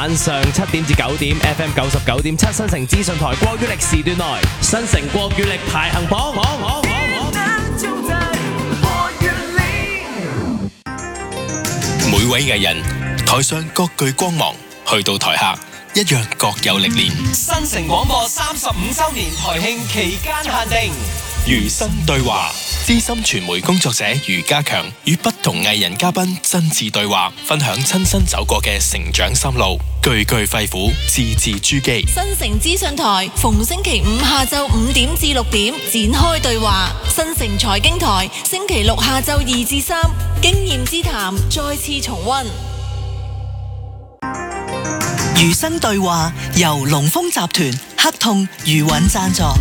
晚上7點至9點 FM 99.7新城資訊台國語力時段內，新城國語力排行榜。 每位藝人台上各具光芒，去到台下一樣各有歷練。 新城廣播35周年台慶期間限定， 餘生對話，資深傳媒工作者余家強與不同藝人嘉賓真摯對話，分享親身走過嘅成長心路，句句肺腑，字字珠璣。 新城資訊台逢星期五下晝5點至6點展開對話，新城財經台星期六下晝2至3經驗之談再次重溫。 餘生對話由龍豐集團、黑痛、余韻贊助。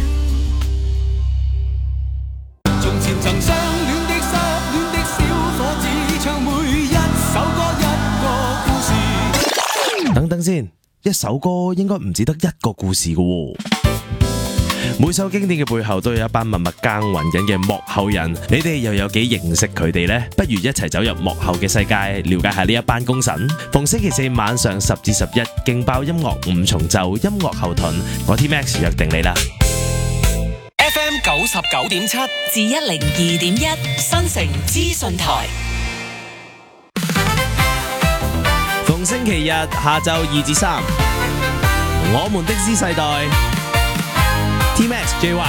從前曾相戀的失戀的小伙子，唱每一首歌一個故事。 等等先，一首歌應該唔止得一個故事㗎喎。每首經典嘅背後都有一班默默耕耘緊嘅幕後人，你哋又有幾認識佢哋呢？不如一齊走入幕後嘅世界，了解下呢一班功臣。逢星期4晚上10至11，勁爆音樂5重奏，音樂後盾，我 T-Max 約定你啦。 FM 99.7 至102.1 新城資訊台， 逢星期日下晝2至3，我們的 Z 世代 T-Max JY。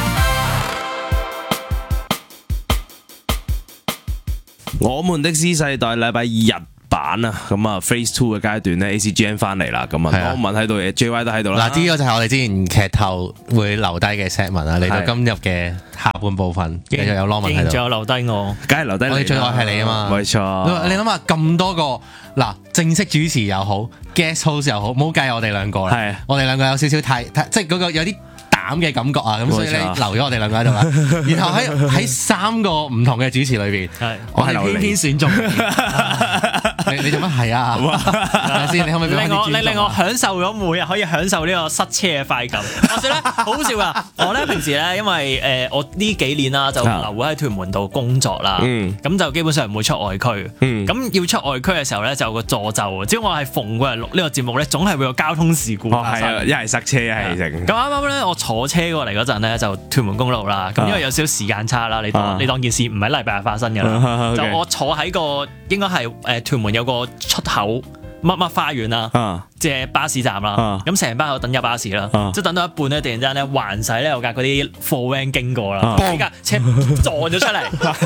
我們的 Z 世代禮拜日版啊，咁啊 Phase 2嘅階段咧 ACGN 翻嚟啦，咁啊我文喺度，JY 都喺度啦。 嗱，呢個就係我哋之前劇透會留低嘅 set 文啊，嚟到今日嘅下半部分，繼續有 Long 文喺度。 仲有留低我， 梗係留低你。 我哋最愛係你啊嘛， 冇錯。 你諗下咁多個嗱，正式主持又好 ，guest host 又好，唔好計我哋兩個啦。係，我哋兩個有少少太即係嗰個有啲膽嘅感覺啊，咁所以咧留咗我哋兩個喺度啦。然後喺3個唔同嘅主持裏邊，我係偏偏選中。你做乜係啊？係先？你可唔可以令我享受咗每日可以享受呢個塞車嘅快感？話說咧，好好笑噶！我咧平時咧，因為我呢幾年啦就留會喺屯門度工作啦，咁就基本上唔會出外區。咁要出外區嘅時候咧，就有個助咒，只要我係逢過嚟錄呢個節目咧，總係會有交通事故發生。 一係塞車，一係剩。咁啱啱咧，我坐車過嚟嗰陣咧，就屯門公路啦。咁因為有少少時間差啦，你當件事唔係禮拜日發生㗎啦。就我坐喺個應該係屯門有個出口乜花園啦，即係巴士站啦。咁成班喺度等入巴士啦，即係等到一半咧，突然之間咧環駛咧有架嗰啲貨 van 經過啦，呢架車撞咗出嚟，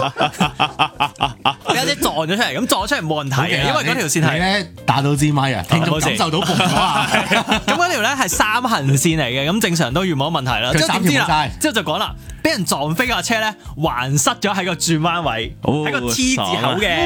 有架車撞咗出嚟，咁撞出嚟冇人睇嘅，因為嗰條線係咧打到支咪啊，聽眾感受到爆啊！ 咁嗰條咧係3行線嚟嘅，咁正常都完冇問題啦。 佢3條冇晒， 之後就講啦，俾人撞飛架車咧，環塞咗喺個轉彎位，喺個 T 字口嘅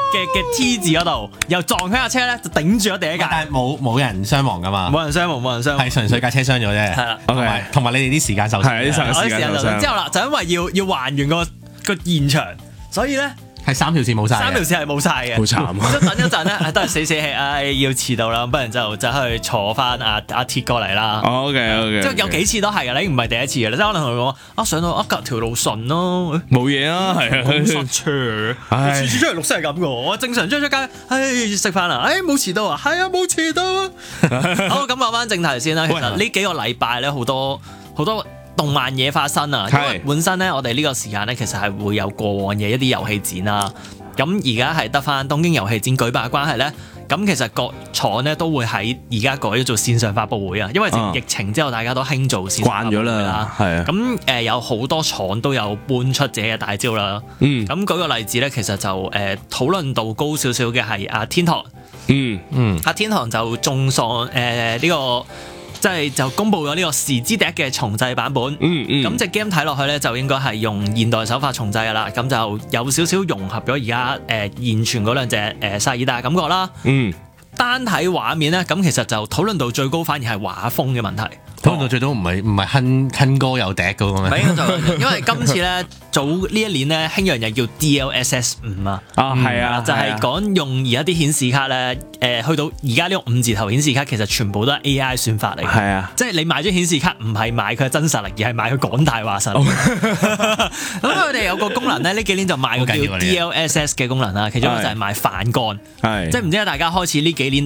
T 字嗰度，又撞開架車咧，就頂住咗第一架。 但係冇人傷亡噶嘛？ 冇人傷亡，係純粹架車傷咗啫。係啦，同埋你哋啲時間受傷。 係啲時間受傷。 之後啦，就因為要還原個現場，所以咧。 係3條線冇晒，3 條線係冇晒嘅， 好慘啊！ 等一陣咧，都係死氣，要遲到啦，不然就去坐翻阿鐵過嚟啦。 OK， 即係有幾次都係嘅，你唔係第一次嘅，即係可能同佢講上到隔條路順咯， 冇嘢啊，係啊， 塞車，次次出嚟綠色係咁嘅，我正常出街，食飯啊，冇遲到啊，係啊，冇遲到啊。好，咁講翻正題先啦。其實呢幾個禮拜咧，好多動漫嘢發生啊，因為本身咧，我哋呢個時間咧，其實係會有過往嘅一啲遊戲展啦。咁而家係得翻東京遊戲展舉辦嘅關係咧，咁其實各廠咧都會喺而家改咗做線上發佈會啊。因為疫情之後，大家都興做線上發佈會啦。係啊。咁有好多廠都有搬出自己嘅大招啦。咁舉個例子咧，其實就討論度高少少嘅係阿天堂。阿天堂就仲送呢個。即係就公佈咗呢個時之笛嘅重製版本，咁隻 game 睇落去咧就應該係用現代手法重製㗎啦，咁就有少少融合咗而家現存嗰兩隻薩爾達感覺啦。單睇畫面咧，咁其實就討論度最高反而係畫風嘅問題。 討論到最多唔係哼歌有笛嗰個咩？ 因為今次咧早呢一年咧興樣嘢叫 DLSS 5啊， 係啊， 就係講用而家啲顯示卡咧，去到而家呢個5字頭顯示卡，其實全部都係 AI 算法嚟嘅。係啊，即係你買咗顯示卡唔係買佢真實力，而係買佢講大話實力。咁佢哋有個功能咧，呢幾年就賣個叫 DLSS 嘅功能啦，其中一個就係賣反干，即係唔知大家開始呢幾年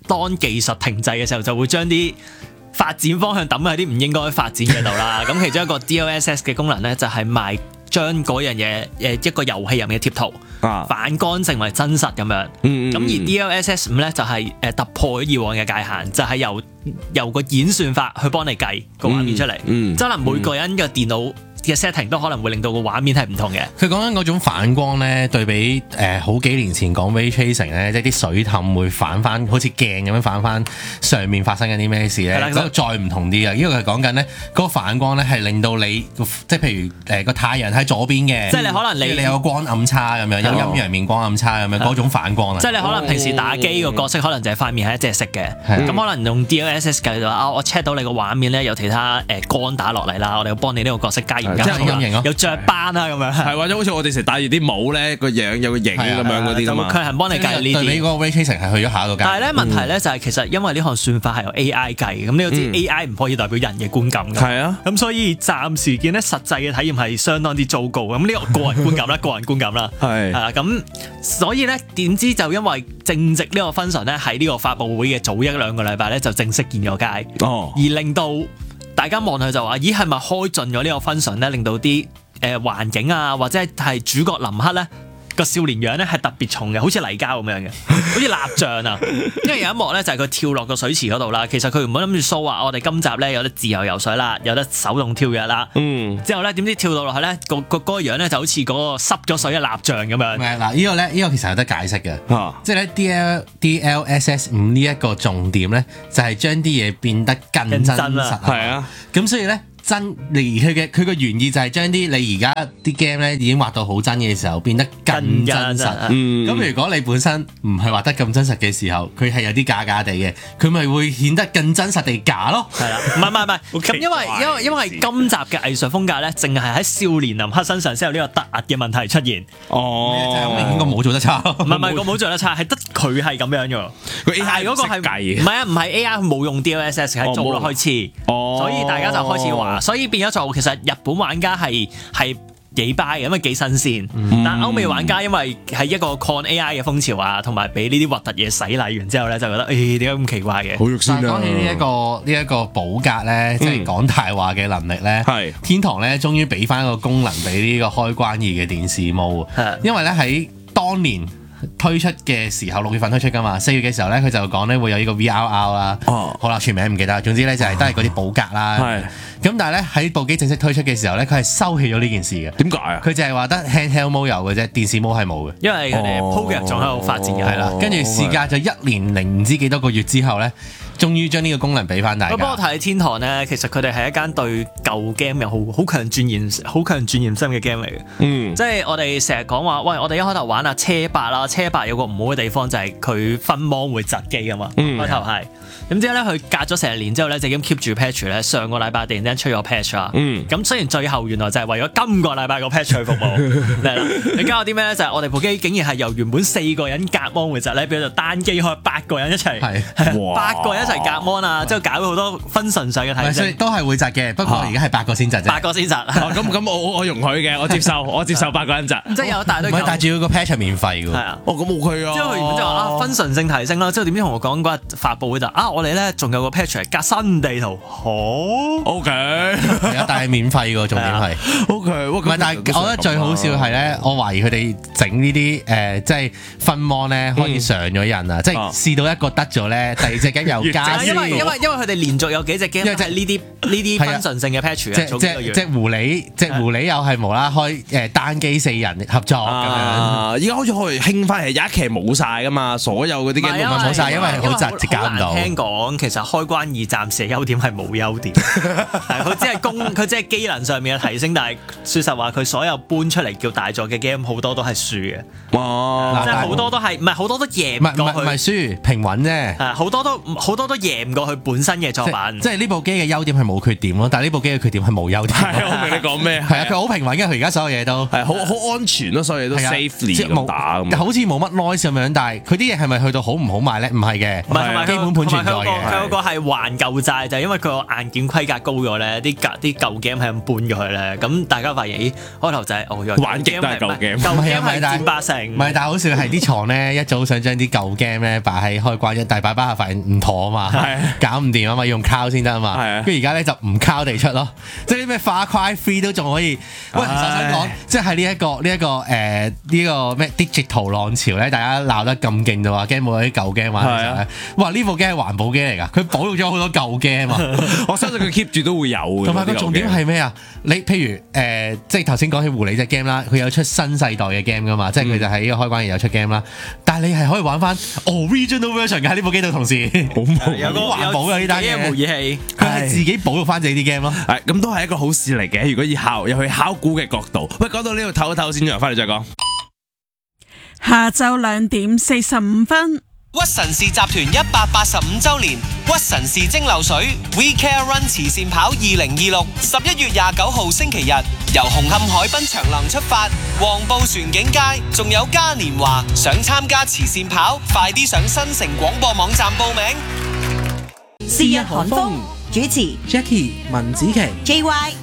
當技術停滯嘅時候，就會將啲發展方向抌喺啲唔應該發展嘅度啦。咁其中一個 DLSS 嘅功能咧，就係賣將嗰樣嘢一個遊戲入面嘅貼圖反光成為真實咁樣。咁而 DLSS 5咧就係突破咗以往嘅界限，就係由個演算法去幫你計個畫面出嚟。即係可能每個人嘅電腦嘅 setting 都可能會令到個畫面係唔同嘅。 佢講緊嗰種反光咧，對比好幾年前講 ray tracing 咧，即係啲水氹會反翻，好似鏡咁樣反翻上面發生緊啲咩事咧，嗰個再唔同啲嘅。因為佢講緊咧嗰個反光咧係令到你即係譬如個太陽喺左邊嘅， 即係你可能你有個光暗差咁樣，有陰陽面光暗差咁樣嗰種反光啊。 即係你可能平時打機個角色可能就係塊面係一隻色嘅，咁可能用 DLSS 計就話我 check 到你個畫面咧有其他光打落嚟啦，我哋要幫你呢個角色加鹽加醋啦，有雀斑啊咁樣， 係或者好似我哋成日戴住啲帽咧，個樣有個影咁樣嗰啲㗎嘛， 佢係幫你計呢啲。 對比嗰個 ray tracing 係去咗下一個階段。 但係咧問題咧就係其實因為呢項算法係由 AI 計，咁你都知 AI 唔可以代表人嘅觀感㗎。係啊，咁所以暫時見咧實際嘅體驗係相當之糟糕。咁呢個個人觀感啦，個人觀感啦，係啦。咁所以咧點知就因為正值呢個 function 咧喺呢個發佈會嘅早1-2個禮拜咧就正式見咗街，而令到大家望佢就話：咦，係咪開盡咗呢個 function 咧，令到啲環境啊，或者係主角林克咧個少年樣咧係特別重嘅，好似泥膠咁樣嘅，好似蠟像啊！因為有一幕咧就係佢跳落個水池嗰度啦。其實佢原本諗住 show 話我哋今集咧有得自由游水啦，有得手動跳躍啦。之後咧點知跳到落去咧嗰個樣咧就好似嗰個濕咗水嘅蠟像咁樣。 嗱，呢個其實有得解釋嘅，即係咧 DLSS 5呢一個重點咧就係將啲嘢變得更真實。係啊，咁所以咧。佢個原意就係將啲你而家啲 game 咧已經畫到好真嘅時候變得更真實。咁如果你本身唔係畫得咁真實嘅時候，佢係有啲假假地嘅，佢咪會顯得更真實地假咯。係啦，唔係。咁因為今集嘅藝術風格咧，淨係喺少年林克身上先有呢個突兀嘅問題出現。哦，就係好明顯個冇做得差。唔係個冇做得差，係得佢係咁樣嘅。個 AI 嗰個係計嘅。唔係 AI 冇用 DLSS 係做落去似。所以大家就開始話。所以變咗做，其實日本玩家係幾 buy 嘅，因為幾新鮮。但歐美玩家因為係一個抗 AI 嘅風潮啊，同埋俾呢啲核突嘢洗禮完之後咧，就覺得點解咁奇怪嘅？好肉酸啊！講起呢一個寶格咧，即係講大話嘅能力咧，天堂咧終於俾翻一個功能俾呢個開關二嘅電視模。因為咧喺當年推出嘅時候，6月份推出噶嘛，4月嘅時候咧，佢就講咧會有呢個 VRR 啦。好啦，全名唔記得，總之咧就係都係嗰啲寶格啦。咁但係咧喺部機正式推出嘅時候咧，佢係收起咗呢件事嘅。點解啊？佢就係話得 handheld mode 有嘅啫，電視 mode 係冇嘅。因為佢哋 program 仲喺度發展嘅。係啦，跟住事隔咗1年零唔知幾多個月之後咧，終於將呢個功能俾翻大家。不過我睇天堂咧，其實佢哋係一間對舊 game 有好強鑽研心嘅 game 嚟嘅。即係我哋成日講話，喂，我哋一開頭玩啊車霸啦，車霸有個唔好嘅地方就係佢分芒會窒機噶嘛。開頭係。咁之後咧，佢隔咗成年之後咧，就咁 keep 住 patch 咧。上個禮拜突然間出咗 patch 啦。咁雖然最後原來就係為咗今個禮拜個 patch 去服務。嚟啦，你加咗啲咩咧？就係我哋部機竟然係由原本4個人隔芒會窒咧，變咗單機開8個人一齊。係8個人一齊隔芒啊！之後搞咗好多分神上嘅提升。所以都係會窒嘅，不過而家係8個先窒啫。8個先窒。咁我容許嘅，我接受8個人窒。即係有大堆。唔係，但係仲要個 patch 係免費㗎。係啊。咁 OK 啊。之後佢原本就話分神性提升啦。之後點知同我講嗰日發佈會就我哋咧仲有個 patch 係隔新地圖。好 OK。係啊，但係免費㗎，重點係。OK。唔係，但係我覺得最好笑係咧，我懷疑佢哋整呢啲即係分芒咧開始上咗人啊！即係試到一個得咗咧，第二隻 game 又加。因為佢哋連續有幾隻 game 即係呢啲分神性嘅 patch 即係狐狸又係無啦開單機4人合作咁樣。而家好似可以興翻，係有一期冇晒㗎嘛，所有嗰啲 game 冇晒，因為好窒搞唔到。聽講其實開關2暫時嘅優點係冇優點，佢只係機能上面嘅提升，但係說實話，佢所有搬出嚟叫大作嘅 game 好多都係輸嘅。哇！即係好多都係唔係好多都贏唔過佢，唔係輸平穩啫。好多都贏唔過佢本身嘅作品。即係呢部機嘅優點係冇缺點咯，但係呢部機嘅缺點係冇優點。係我明你講咩？係啊，佢好平穩嘅，佢而家所有嘢都係好安全咯，所有嘢都 safely 咁打咁。好似冇乜 noise 咁樣，但係佢啲嘢係咪去到好唔好賣咧？唔係嘅，基本盤存在嘅。 佢有個係還舊債，就係因為佢個硬件規格高咗咧，啲舊 game 係咁搬咗去咧，咁大家發現咦開頭就係玩極都係舊 game， 舊 game 係佔八成。 唔係，但係好笑係啲廠咧一早想將啲舊 game 咧擺喺開關，但係擺下發現唔妥啊嘛，搞唔掂啊嘛，要用 cloud 先得啊嘛，跟住而家咧就唔 cloud 地出咯，即係啲咩 Far Cry 3都仲可以。喂，其實我想講，即係呢一個咩 digital 浪潮咧，大家鬧得咁勁就話驚冇啲舊 game 玩嘅時候咧，哇！呢部 game 係環保機嚟㗎，佢保育咗好多舊 game 啊， 我相信佢 keep 住都會有嘅。 同埋個重點係咩啊？你譬如即係頭先講起狐狸隻 game 啦，佢有出新世代嘅 game 㗎嘛，即係佢就喺呢個開關而有出 game 啦。但係你係可以玩翻 original version 㗎喺呢部機度，同時好環保嘅呢單嘢模擬器， 佢係自己保育翻自己啲 game 咯。 係咁都係一個好事嚟嘅。如果又去考古嘅角度，喂，講到呢度唞一唞先，再翻嚟再講。 下晝2:45。 屈臣氏集團185周年屈臣氏蒸餾水 We Care Run 慈善跑2026 11月29號星期日，由紅磡海濱長廊出發，黃埔船景街，仲有嘉年華。想參加慈善跑，快啲上新城廣播網站報名。 是日寒風主持 Jackie 文子琪 JY